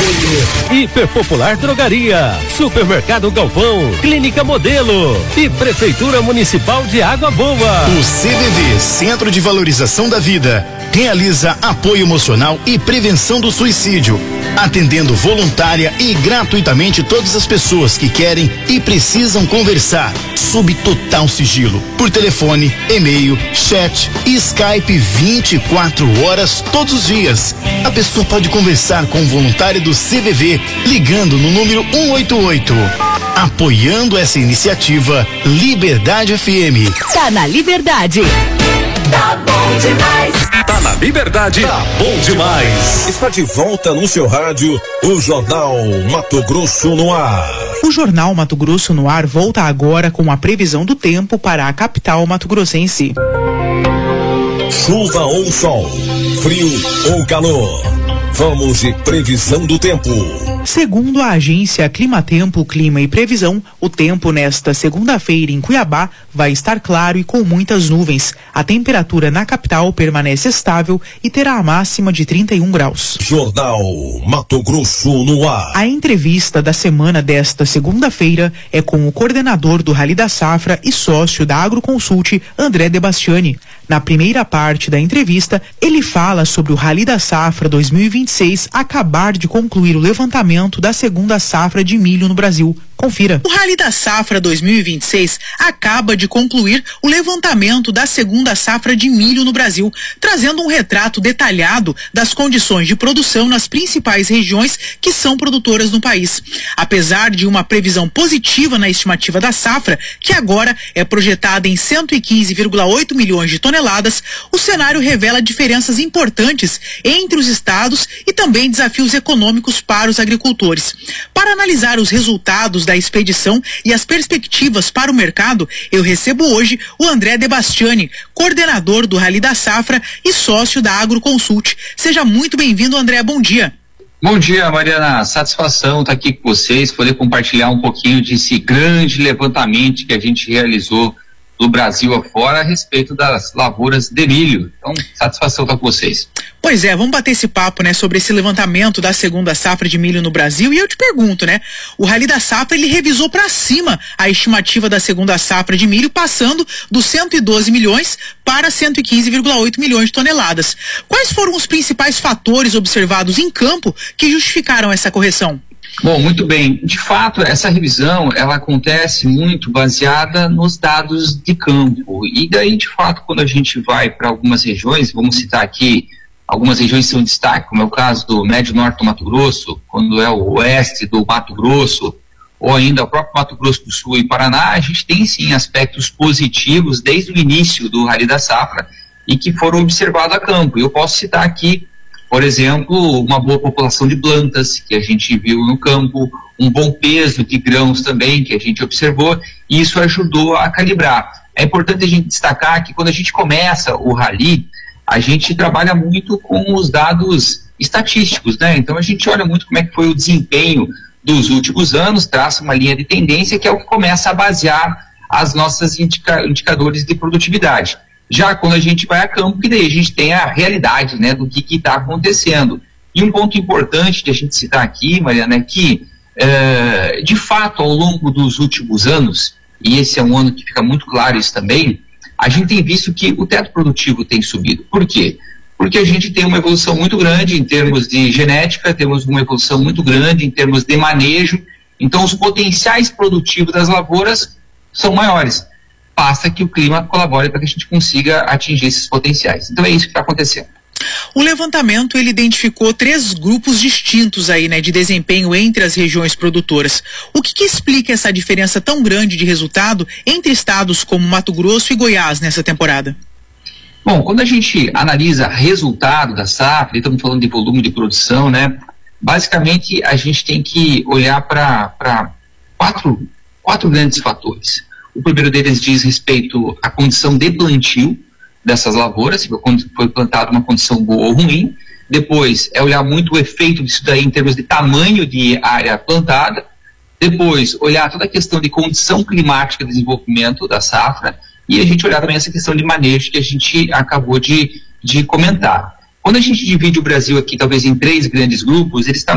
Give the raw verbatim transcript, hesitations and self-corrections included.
Hiper Popular Drogaria, Supermercado Galvão, Clínica Modelo e Prefeitura Municipal de Água Boa. O C V V, Centro de Valorização da Vida, realiza apoio emocional e prevenção do suicídio, atendendo voluntária e gratuitamente todas as pessoas que querem e precisam conversar, sob total sigilo, por telefone, e-mail, chat e Skype vinte e quatro horas todos os dias. A pessoa pode conversar com o voluntário do C V V ligando no número um oito oito. Apoiando essa iniciativa, Liberdade F M. Tá na Liberdade. Tá bom demais. Tá na Liberdade. Tá bom demais. Está de volta no seu rádio o Jornal Mato Grosso no ar. O Jornal Mato Grosso no ar volta agora com a previsão do tempo para a capital mato-grossense. Chuva ou sol, frio ou calor. Vamos de previsão do tempo. Segundo a agência Climatempo, Clima e Previsão, o tempo nesta segunda-feira em Cuiabá vai estar claro e com muitas nuvens. A temperatura na capital permanece estável e terá a máxima de trinta e um graus. Jornal Mato Grosso no ar. A entrevista da semana desta segunda-feira é com o coordenador do Rally da Safra e sócio da Agroconsult, André De Bastiani. Na primeira parte da entrevista, ele fala sobre o Rally da Safra dois mil e vinte e seis acabar de concluir o levantamento da segunda safra de milho no Brasil. Confira. O Rally da Safra dois mil e vinte e seis acaba de concluir o levantamento da segunda safra de milho no Brasil, trazendo um retrato detalhado das condições de produção nas principais regiões que são produtoras no país. Apesar de uma previsão positiva na estimativa da safra, que agora é projetada em cento e quinze vírgula oito milhões de toneladas, o cenário revela diferenças importantes entre os estados e também desafios econômicos para os agricultores. Para analisar os resultados da expedição e as perspectivas para o mercado, eu recebo hoje o André De Bastiani, coordenador do Rally da Safra e sócio da Agroconsult. Seja muito bem-vindo, André, bom dia. Bom dia, Mariana, satisfação estar aqui com vocês, poder compartilhar um pouquinho desse grande levantamento que a gente realizou do Brasil afora a respeito das lavouras de milho. Então, satisfação estar com vocês. Pois é, vamos bater esse papo, né, sobre esse levantamento da segunda safra de milho no Brasil. E eu te pergunto, né, o Rally da Safra, ele revisou para cima a estimativa da segunda safra de milho, passando dos cento e doze milhões para cento e quinze vírgula oito milhões de toneladas. Quais foram os principais fatores observados em campo que justificaram essa correção? Bom, muito bem. De fato, essa revisão, ela acontece muito baseada nos dados de campo. E daí, de fato, quando a gente vai para algumas regiões, vamos citar aqui, algumas regiões são destaque, como é o caso do Médio Norte do Mato Grosso, quando é o oeste do Mato Grosso, ou ainda o próprio Mato Grosso do Sul e Paraná, a gente tem sim aspectos positivos desde o início do Rally da Safra e que foram observados a campo. Eu posso citar aqui, por exemplo, uma boa população de plantas que a gente viu no campo, um bom peso de grãos também que a gente observou, e isso ajudou a calibrar. É importante a gente destacar que quando a gente começa o Rally, a gente trabalha muito com os dados estatísticos, né? Então a gente olha muito como é que foi o desempenho dos últimos anos, traça uma linha de tendência que é o que começa a basear as nossas indica- indicadores de produtividade. Já quando a gente vai a campo, que daí a gente tem a realidade, né, do que está acontecendo. E um ponto importante de a gente citar aqui, Mariana, é que, é, de fato, ao longo dos últimos anos, e esse é um ano que fica muito claro isso também, a gente tem visto que o teto produtivo tem subido. Por quê? Porque a gente tem uma evolução muito grande em termos de genética, temos uma evolução muito grande em termos de manejo, então os potenciais produtivos das lavouras são maiores. Basta que o clima colabore para que a gente consiga atingir esses potenciais. Então é isso que está acontecendo. O levantamento, ele identificou três grupos distintos aí, né, de desempenho entre as regiões produtoras. O que que explica essa diferença tão grande de resultado entre estados como Mato Grosso e Goiás nessa temporada? Bom, quando a gente analisa resultado da safra, e estamos falando de volume de produção, né, basicamente a gente tem que olhar para quatro, quatro grandes fatores. O primeiro deles diz respeito à condição de plantio dessas lavouras, se foi plantado uma condição boa ou ruim. Depois é olhar muito o efeito disso daí em termos de tamanho de área plantada. Depois olhar toda a questão de condição climática de desenvolvimento da safra e a gente olhar também essa questão de manejo que a gente acabou de, de comentar. Quando a gente divide o Brasil aqui talvez em três grandes grupos, eles estão